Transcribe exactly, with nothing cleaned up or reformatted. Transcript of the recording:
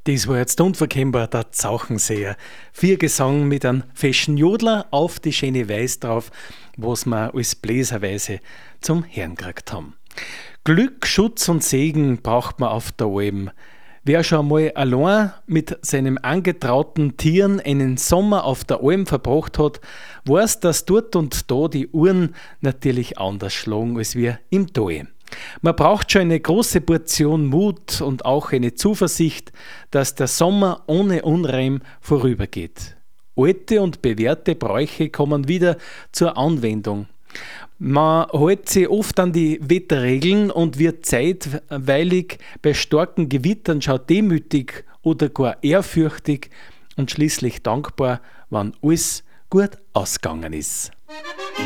Das war jetzt unverkennbar der Zauchenseher. Vier Gesang mit einem feschen Jodler auf die schöne Weis drauf, was wir als Bläserweise zum Herrn gekriegt haben. Glück, Schutz und Segen braucht man auf der Alm. Wer schon einmal allein mit seinem angetrauten Tieren einen Sommer auf der Alm verbracht hat, weiß, dass dort und da die Uhren natürlich anders schlagen als wir im Tal. Man braucht schon eine große Portion Mut und auch eine Zuversicht, dass der Sommer ohne Unreim vorübergeht. Alte und bewährte Bräuche kommen wieder zur Anwendung. Man hält sich oft an die Wetterregeln und wird zeitweilig bei starken Gewittern schon demütig oder gar ehrfürchtig und schließlich dankbar, wenn alles gut ausgegangen ist.